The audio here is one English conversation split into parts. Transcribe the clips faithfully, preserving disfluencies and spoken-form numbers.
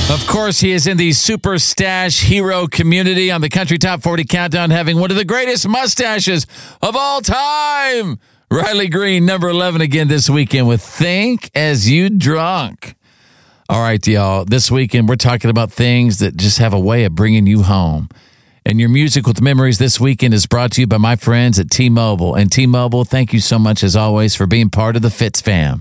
Of course, he is in the Super Stash Hero community on the Country Top forty Countdown, having one of the greatest mustaches of all time. Riley Green, number eleven again this weekend with Think As You Drunk. All right, y'all, this weekend we're talking about things that just have a way of bringing you home. And your Music with Memories this weekend is brought to you by my friends at T-Mobile. And T-Mobile, thank you so much, as always, for being part of the Fitz fam.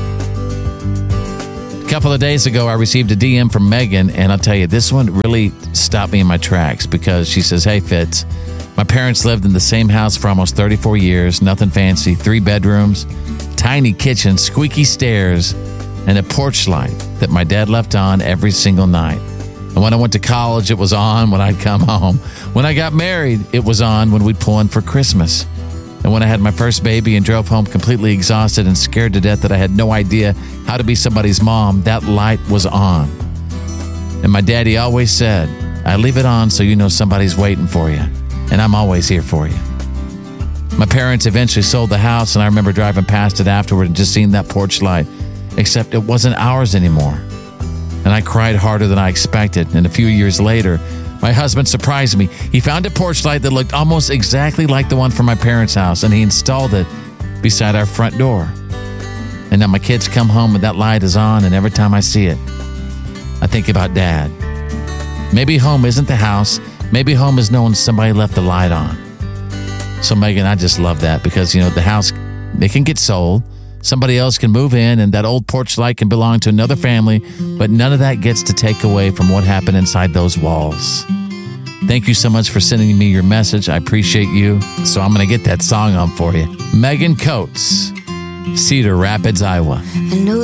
A couple of days ago, I received a D M from Megan, and I'll tell you, this one really stopped me in my tracks because she says, "Hey, Fitz, my parents lived in the same house for almost thirty-four years, nothing fancy, three bedrooms, tiny kitchen, squeaky stairs, and a porch light that my dad left on every single night. And when I went to college, it was on when I'd come home. When I got married, it was on when we'd pull in for Christmas. And when I had my first baby and drove home completely exhausted and scared to death that I had no idea how to be somebody's mom, that light was on. And my daddy always said, I leave it on so you know somebody's waiting for you. And I'm always here for you." My parents eventually sold the house, and I remember driving past it afterward and just seeing that porch light, except it wasn't ours anymore. And I cried harder than I expected. And a few years later, my husband surprised me. He found a porch light that looked almost exactly like the one from my parents' house, and he installed it beside our front door. And now my kids come home and that light is on, and every time I see it, I think about Dad. Maybe home isn't the house. Maybe home is knowing somebody left the light on. So, Megan, I just love that because, you know, the house, it can get sold. Somebody else can move in, and that old porch light can belong to another family, but none of that gets to take away from what happened inside those walls. Thank you so much for sending me your message. I appreciate you. So I'm going to get that song on for you. Megan Coates, Cedar Rapids, Iowa. I know